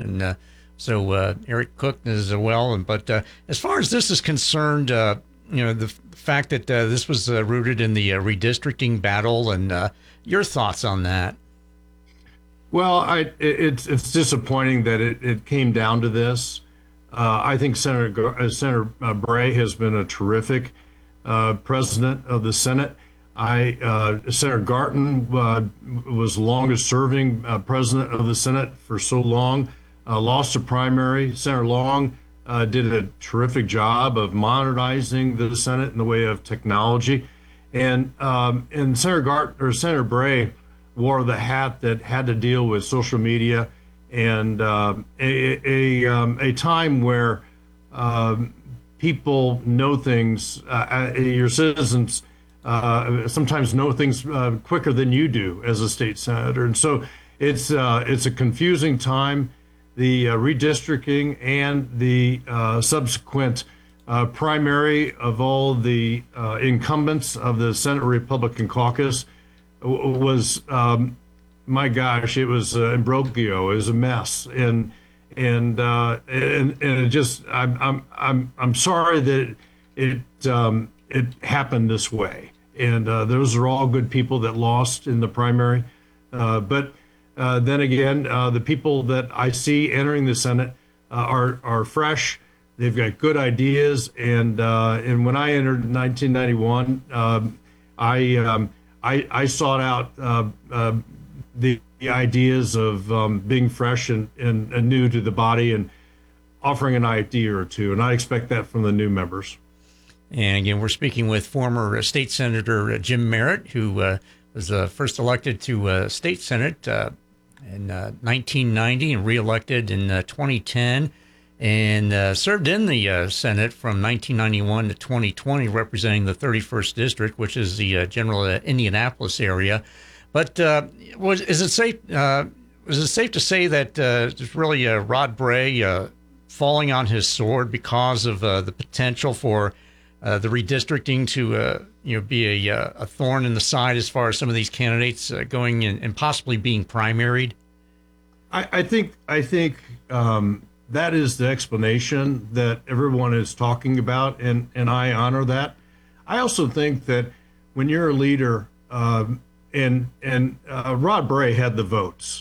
and so Eric Cook as well. But as far as this is concerned, the fact that this was rooted in the redistricting battle, and your thoughts on that. Well, it's disappointing that it came down to this. I think Senator Bray has been a terrific president of the Senate. Senator Garton was longest serving president of the Senate for so long, lost a primary. Senator Long did a terrific job of modernizing the Senate in the way of technology. And Senator Bray wore the hat that had to deal with social media and a time where people know things, your citizens sometimes know things quicker than you do as a state senator. And so it's a confusing time. The redistricting and the subsequent primary of all the incumbents of the Senate Republican caucus was, my gosh, it was imbroglio. It was a mess, and it just I'm sorry that it happened this way. And those are all good people that lost in the primary, but then again, the people that I see entering the Senate are fresh. They've got good ideas, and when I entered in 1991, I sought out the ideas of being fresh and new to the body and offering an idea or two, and I expect that from the new members. And again, we're speaking with former State Senator Jim Merritt, who was first elected to State Senate in 1990 and reelected in 2010, and served in the Senate from 1991 to 2020, representing the 31st District, which is the general Indianapolis area. But is it safe to say that it's really Rod Bray falling on his sword because of the potential for the redistricting to be a thorn in the side as far as some of these candidates going and possibly being primaried? I think that is the explanation that everyone is talking about, and I honor that. I also think that when you're a leader, and Rod Bray had the votes.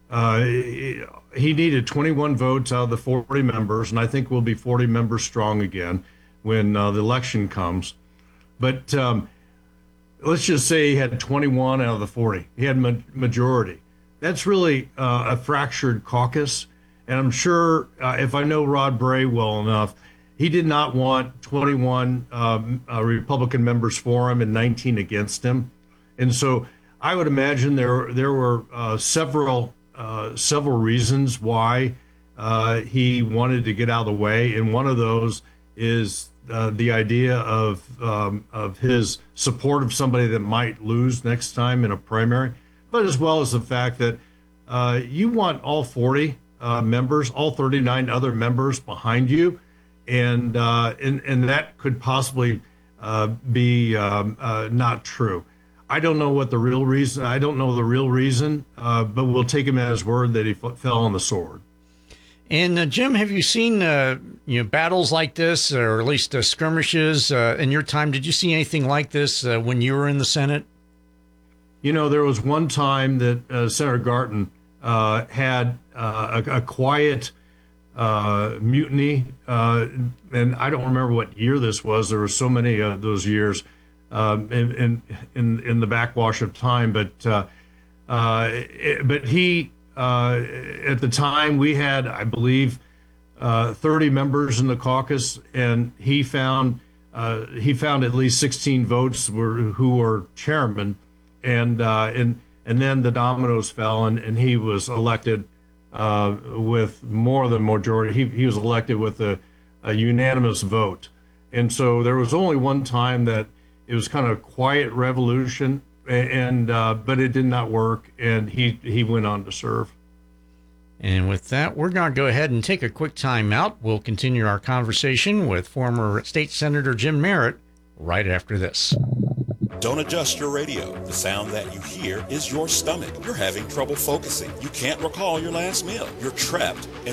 He needed 21 votes out of the 40 members, and I think we'll be 40 members strong again when the election comes. But let's just say he had 21 out of the 40. He had majority. That's really a fractured caucus. And I'm sure if I know Rod Bray well enough, he did not want 21 Republican members for him and 19 against him. And so I would imagine there were several reasons why he wanted to get out of the way. And one of those is the idea of his support of somebody that might lose next time in a primary, but as well as the fact that you want all 40 members, all 39 other members behind you, and that could possibly be not true. I don't know what the real reason. I don't know the real reason, but we'll take him at his word that he fell on the sword. And Jim, have you seen battles like this, or at least skirmishes in your time? Did you see anything like this when you were in the Senate? There was one time that Senator Garton had a quiet mutiny, and I don't remember what year this was. There were so many of those years in the backwash of time, but he at the time we had, I believe, 30 members in the caucus, and he found at least 16 votes who were chairman, and then the dominoes fell, and he was elected with more than majority. He was elected with a unanimous vote, and so there was only one time that it was kind of a quiet revolution, and but it did not work, and he went on to serve. And with that, we're going to go ahead and take a quick time out. We'll continue our conversation with former State Senator Jim Merritt right after this. Don't adjust your radio. The sound that you hear is your stomach. You're having trouble focusing. You can't recall your last meal. You're trapped in